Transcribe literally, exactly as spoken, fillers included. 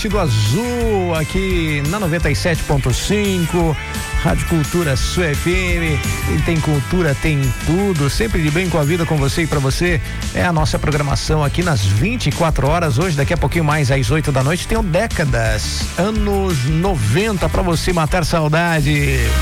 Vestido Azul, aqui na noventa e sete ponto cinco, Rádio Cultura Sul F M. E tem cultura, tem tudo, sempre de bem com a vida, com você e pra você. É a nossa programação aqui nas vinte e quatro horas. Hoje, daqui a pouquinho mais, às oito da noite, tem o Décadas, anos noventa, pra você matar saudade.